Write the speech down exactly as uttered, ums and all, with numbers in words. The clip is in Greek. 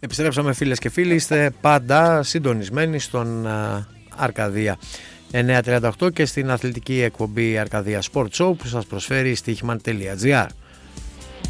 Επιστρέψαμε φίλες και φίλοι, είστε πάντα συντονισμένοι στον Αρκαδία εννιακόσια τριάντα οκτώ και στην αθλητική εκπομπή Αρκαδία Sport Show που σας προσφέρει στοίχημαν τελεία τζι άρ.